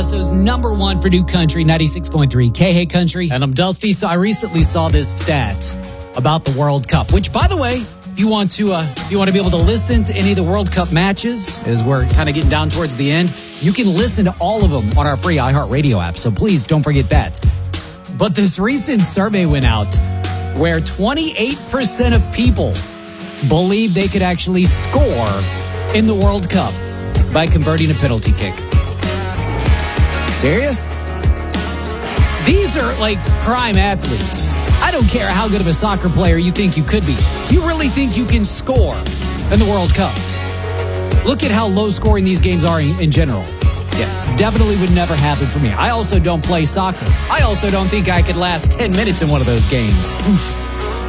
Passo's number one for new country, 96.3 K Country. And I'm Dusty. So I recently saw this stat about the World Cup, which, by the way, if you want to be able to listen to any of the World Cup matches, as we're kind of getting down towards the end, you can listen to all of them on our free iHeartRadio app. So please don't forget that. But this recent survey went out where 28% of people believe they could actually score in the World Cup by converting a penalty kick. Serious? These are like prime athletes. I don't care how good of a soccer player you think you could be. You really think you can score in the World Cup? Look at how low scoring these games are in general. Yeah, definitely would never happen for me. I also don't play soccer. I also don't think I could last 10 minutes in one of those games. Oof.